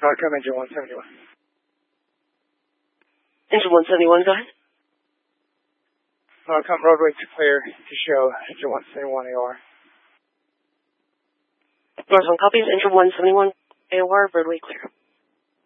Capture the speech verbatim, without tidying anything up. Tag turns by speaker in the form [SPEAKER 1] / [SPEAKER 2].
[SPEAKER 1] Northcom engine one seventy-one.
[SPEAKER 2] Engine one seventy-one, go ahead.
[SPEAKER 1] Northcom roadway to clear to show engine one seventy-one A O R.
[SPEAKER 2] Northcom copies, engine one seventy-one A O R, roadway clear.